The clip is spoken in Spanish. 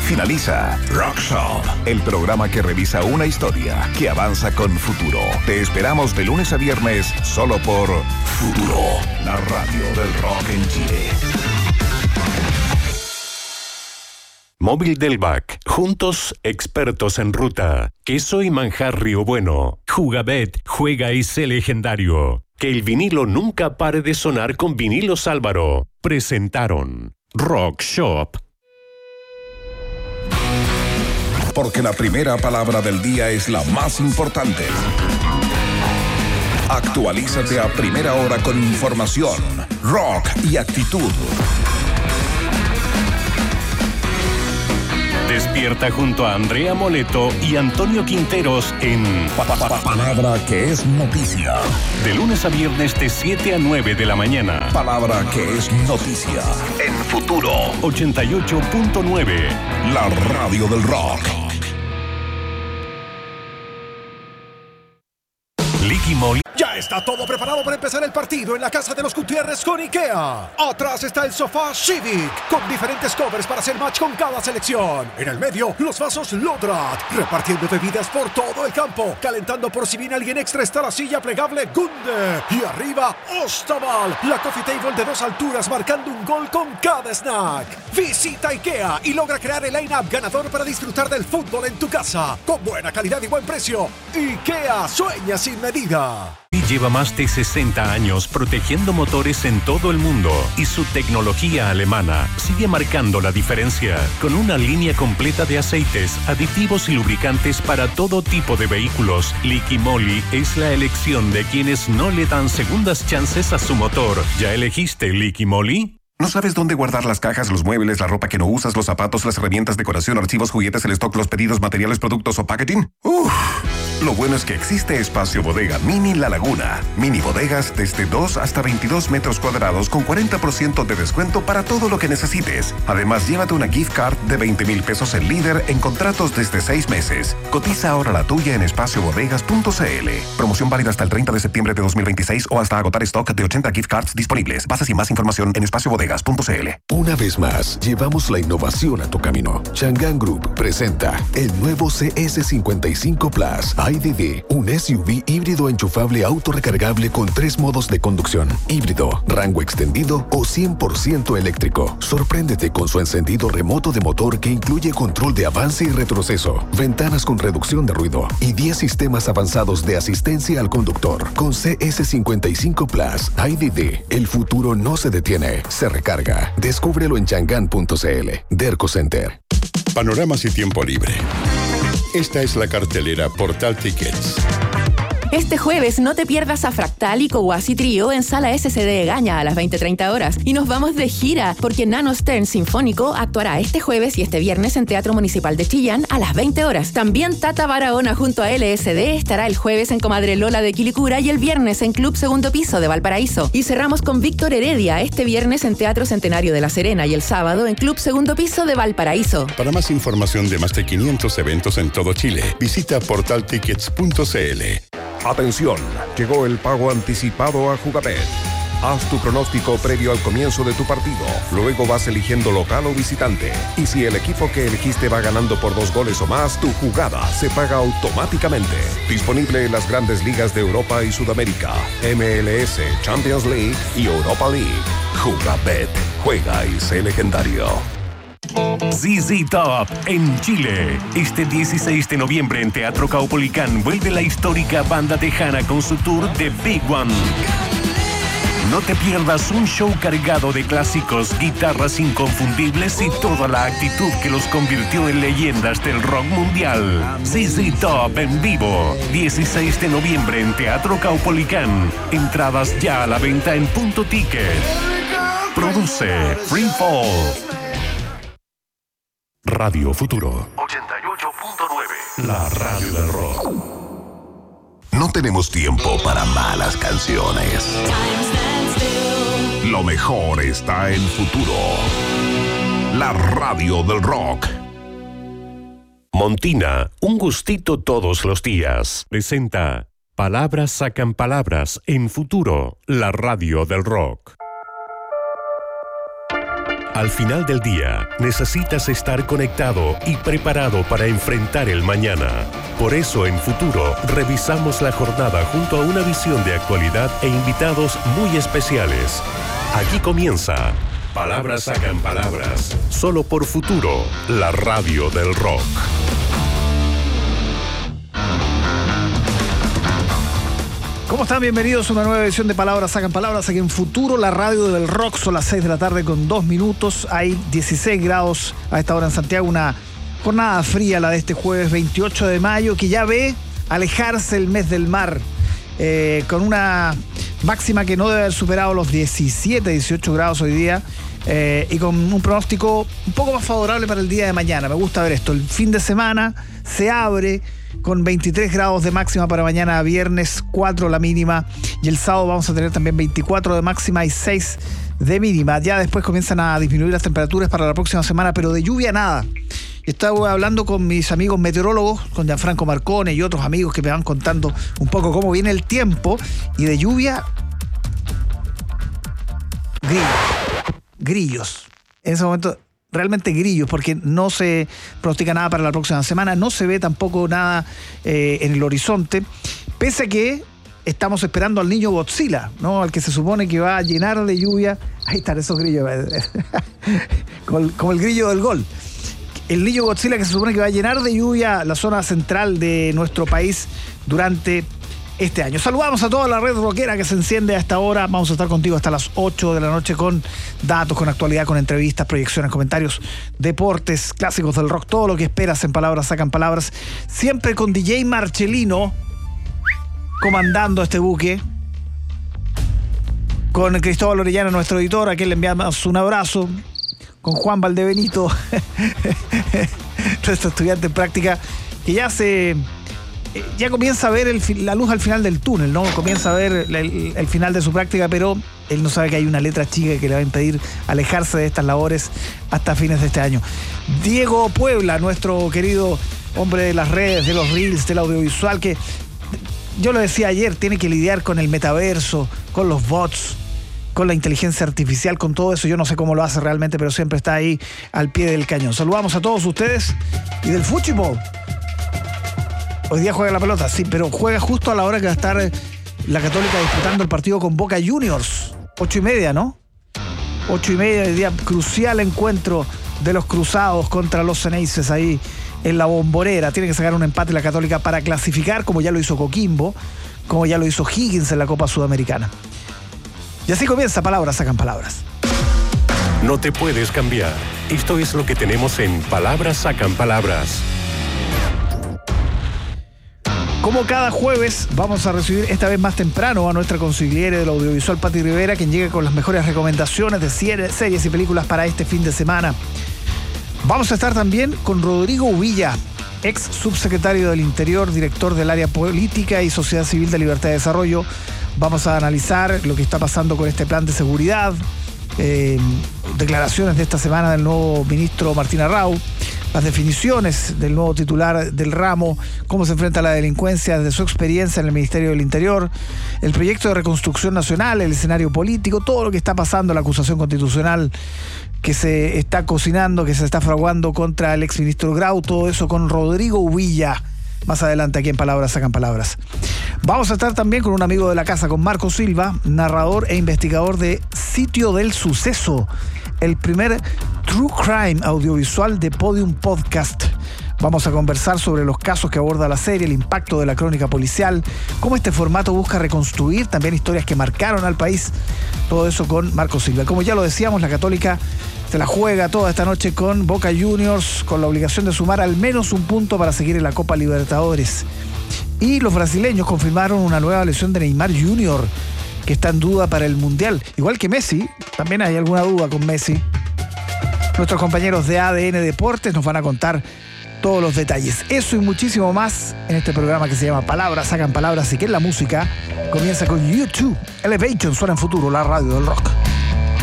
Finaliza Rock Shop, el programa que revisa una historia que avanza con futuro. Te esperamos de lunes a viernes solo por Futuro, la radio del rock en Chile. Móvil del BAC. Juntos, expertos en ruta. Queso y manjar Río Bueno. Jugabet, juega y sé legendario. Que el vinilo nunca pare de sonar con Vinilos Álvaro. Presentaron Rock Shop. Porque la primera palabra del día es la más importante. Actualízate a primera hora con información, rock y actitud. Despierta junto a Andrea Moleto y Antonio Quinteros en Palabra que es noticia. De lunes a viernes de 7 a 9 de la mañana. Palabra que es noticia. En Futuro 88.9. La radio del rock. Liqui Moly. Ya está todo preparado para empezar el partido en la casa de los Gutiérrez con IKEA. Atrás está el sofá Civic, con diferentes covers para hacer match con cada selección. En el medio, los vasos Lodrat, repartiendo bebidas por todo el campo. Calentando por si viene alguien extra está la silla plegable Gunde. Y arriba, Ostaval, la coffee table de 2 alturas marcando un gol con cada snack. Visita IKEA y logra crear el line-up ganador para disfrutar del fútbol en tu casa. Con buena calidad y buen precio. IKEA, sueña sin medida. Lleva más de 60 años protegiendo motores en todo el mundo y su tecnología alemana sigue marcando la diferencia con una línea completa de aceites, aditivos y lubricantes para todo tipo de vehículos. Liqui Moly es la elección de quienes no le dan segundas chances a su motor. ¿Ya elegiste Liqui Moly? ¿No sabes dónde guardar las cajas, los muebles, la ropa que no usas, los zapatos, las herramientas, decoración, archivos, juguetes, el stock, los pedidos, materiales, productos o packaging? Lo bueno es que existe Espacio Bodega Mini La Laguna. Mini bodegas desde 2 hasta 22 metros cuadrados con 40% de descuento para todo lo que necesites. Además, llévate una gift card de 20,000 pesos en Líder en contratos desde 6 meses. Cotiza ahora la tuya en espaciobodegas.cl. Promoción válida hasta el 30 de septiembre de 2026 o hasta agotar stock de 80 gift cards disponibles. Bases y más información en espaciobodegas.cl. Una vez más, llevamos la innovación a tu camino. Chang'an Group presenta el nuevo CS55 Plus IDD, un SUV híbrido enchufable autorrecargable con 3 modos de conducción: híbrido, rango extendido o 100% eléctrico. Sorpréndete con su encendido remoto de motor que incluye control de avance y retroceso, ventanas con reducción de ruido y 10 sistemas avanzados de asistencia al conductor. Con CS55 Plus IDD, el futuro no se detiene, se recarga. Descúbrelo en chang'an.cl. Derco Center. Panoramas y tiempo libre. Esta es la cartelera Portal Tickets. Este jueves no te pierdas a Fractal y Kowasi Trío en Sala SCD de Gaña a las 20:30 horas. Y nos vamos de gira porque Nano Stern Sinfónico actuará este jueves y este viernes en Teatro Municipal de Chillán a las 20 horas. También Tata Barahona junto a LSD estará el jueves en Comadre Lola de Quilicura y el viernes en Club Segundo Piso de Valparaíso. Y cerramos con Víctor Heredia este viernes en Teatro Centenario de La Serena y el sábado en Club Segundo Piso de Valparaíso. Para más información de más de 500 eventos en todo Chile, visita portaltickets.cl. Atención, llegó el pago anticipado a Jugabet. Haz tu pronóstico previo al comienzo de tu partido. Luego vas eligiendo local o visitante. Y si el equipo que elegiste va ganando por 2 goles o más, tu jugada se paga automáticamente. Disponible en las grandes ligas de Europa y Sudamérica, MLS, Champions League y Europa League. Jugabet, juega y sé legendario. ZZ Top en Chile. Este 16 de noviembre en Teatro Caupolicán vuelve la histórica banda tejana con su tour The Big One. No te pierdas un show cargado de clásicos, guitarras inconfundibles y toda la actitud que los convirtió en leyendas del rock mundial. ZZ Top en vivo, 16 de noviembre en Teatro Caupolicán. Entradas ya a la venta en Punto Ticket. Produce Free Fall. Radio Futuro 88.9, la radio del rock. No tenemos tiempo para malas canciones. Lo mejor está en Futuro, la radio del rock. Montina, un gustito todos los días. Presenta Palabras sacan palabras en Futuro, la radio del rock. Al final del día, necesitas estar conectado y preparado para enfrentar el mañana. Por eso, en Futuro, revisamos la jornada junto a una visión de actualidad e invitados muy especiales. Aquí comienza Palabras Sacan Palabras, solo por Futuro, la radio del rock. ¿Cómo están? Bienvenidos a una nueva edición de Palabras Sacan Palabras aquí en Futuro, la radio del rock. Son las 6 de la tarde con 2 minutos. Hay 16 grados a esta hora en Santiago. Una jornada fría la de este jueves 28 de mayo que ya ve alejarse el mes del mar. Con una máxima que no debe haber superado los 17, 18 grados hoy día. Y con un pronóstico un poco más favorable para el día de mañana. Me gusta ver esto. El fin de semana se abre con 23 grados de máxima para mañana viernes, 4 la mínima, y el sábado vamos a tener también 24 de máxima y 6 de mínima. Ya después comienzan a disminuir las temperaturas para la próxima semana, pero de lluvia nada. Estaba hablando con mis amigos meteorólogos, con Gianfranco Marcone y otros amigos que me van contando un poco cómo viene el tiempo, y de lluvia, grillos. En ese momento realmente grillos, porque no se pronostica nada para la próxima semana, no se ve tampoco nada en el horizonte, pese a que estamos esperando al niño Godzilla, ¿no? Al que se supone que va a llenar de lluvia. Ahí están esos grillos, como el grillo del gol. El niño Godzilla que se supone que va a llenar de lluvia la zona central de nuestro país durante este año. Saludamos a toda la red rockera que se enciende a esta hora. Vamos a estar contigo hasta las 8 de la noche con datos, con actualidad, con entrevistas, proyecciones, comentarios, deportes, clásicos del rock, todo lo que esperas en Palabras Sacan Palabras. Siempre con DJ Marchelino comandando este buque. Con Cristóbal Orellana, nuestro editor, a quien le enviamos un abrazo. Con Juan Valdebenito, nuestro estudiante en práctica, que ya comienza a ver la luz al final del túnel, ¿no? Comienza a ver el final de su práctica, pero él no sabe que hay una letra chica que le va a impedir alejarse de estas labores hasta fines de este año. Diego Puebla, nuestro querido hombre de las redes, de los reels, del audiovisual, que yo lo decía ayer, tiene que lidiar con el metaverso, con los bots, con la inteligencia artificial, con todo eso. Yo no sé cómo lo hace realmente, pero siempre está ahí al pie del cañón. Saludamos a todos ustedes. Y del fútbol. Hoy día juega la pelota, sí, pero juega justo a la hora que va a estar la Católica disputando el partido con Boca Juniors. 8:30, ¿no? 8:30, el día crucial encuentro de los cruzados contra los Ceneices ahí en la Bombonera. Tiene que sacar un empate la Católica para clasificar, como ya lo hizo Coquimbo, como ya lo hizo Higgins en la Copa Sudamericana. Y así comienza Palabras Sacan Palabras. No te puedes cambiar. Esto es lo que tenemos en Palabras Sacan Palabras. Como cada jueves, vamos a recibir esta vez más temprano a nuestra consigliere del audiovisual, Pati Rivera, quien llega con las mejores recomendaciones de series y películas para este fin de semana. Vamos a estar también con Rodrigo Uvilla, ex subsecretario del Interior, director del área política y sociedad civil de Libertad y Desarrollo. Vamos a analizar lo que está pasando con este plan de seguridad, declaraciones de esta semana del nuevo ministro Martín Arrau, las definiciones del nuevo titular del ramo, cómo se enfrenta a la delincuencia desde su experiencia en el Ministerio del Interior, el proyecto de reconstrucción nacional, el escenario político, todo lo que está pasando, la acusación constitucional que se está cocinando, que se está fraguando contra el exministro Grau, todo eso con Rodrigo Uvilla. Más adelante aquí en Palabras Sacan Palabras. Vamos a estar también con un amigo de la casa, con Marco Silva, narrador e investigador de Sitio del Suceso, el primer True Crime audiovisual de Podium Podcast. Vamos a conversar sobre los casos que aborda la serie, el impacto de la crónica policial, cómo este formato busca reconstruir también historias que marcaron al país. Todo eso con Marco Silva. Como ya lo decíamos, la Católica se la juega toda esta noche con Boca Juniors, con la obligación de sumar al menos un punto para seguir en la Copa Libertadores. Y los brasileños confirmaron una nueva lesión de Neymar Jr., que está en duda para el Mundial. Igual que Messi, también hay alguna duda con Messi. Nuestros compañeros de ADN Deportes nos van a contar todos los detalles. Eso y muchísimo más en este programa que se llama Palabras Sacan Palabras, y que en la música comienza con YouTube. Elevation suena en Futuro, la radio del rock.